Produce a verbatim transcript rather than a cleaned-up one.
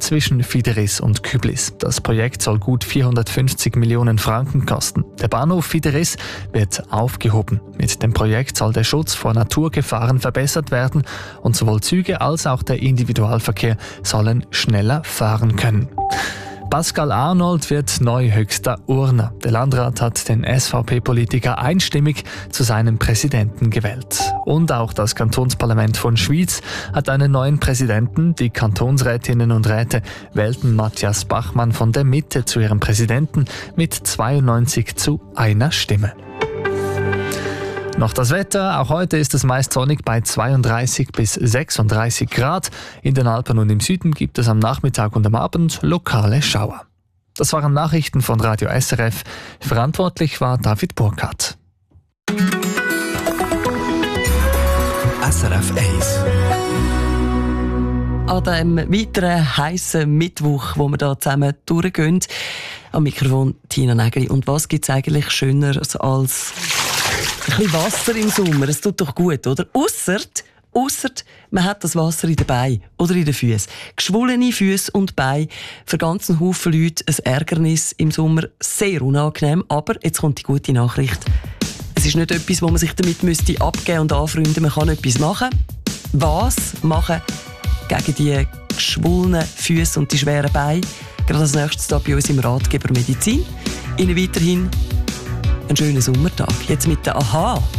zwischen Fideris und Küblis. Das Projekt soll gut vierhundertfünfzig Millionen Franken kosten. Der Bahnhof Fideris wird aufgehoben. Mit dem Projekt soll der Schutz vor Naturgefahren verbessert werden und sowohl Züge als auch der Individualverkehr sollen schneller fahren können. Pascal Arnold wird neu höchster Urner. Der Landrat hat den S V P-Politiker einstimmig zu seinem Präsidenten gewählt. Und auch das Kantonsparlament von Schwyz hat einen neuen Präsidenten. Die Kantonsrätinnen und Räte wählten Matthias Bachmann von der Mitte zu ihrem Präsidenten mit zweiundneunzig zu einer Stimme. Noch das Wetter. Auch heute ist es meist sonnig bei zweiunddreißig bis sechsunddreißig Grad. In den Alpen und im Süden gibt es am Nachmittag und am Abend lokale Schauer. Das waren Nachrichten von Radio S R F. Verantwortlich war David Burkhardt. S R F eins. An diesem weiteren heissen Mittwoch, wo wir hier zusammen durchgehen. Am Mikrofon Tina Nägeli. Und was gibt es eigentlich Schöneres als ein bisschen Wasser im Sommer? Es tut doch gut, oder? Ausser, ausser man hat das Wasser in den Beinen oder in den Füßen. Geschwollene Füße und Beine, für ganzen Haufen Leute ein Ärgernis im Sommer, sehr unangenehm. Aber jetzt kommt die gute Nachricht. Es ist nicht etwas, wo man sich damit müsste abgeben und anfreunden. Man kann etwas machen. Was machen gegen die geschwollenen Füße und die schweren Beine? Gerade als nächstes hier bei uns im Ratgeber Medizin. Ihnen weiterhin einen schönen Sommertag. Jetzt mit der Aha.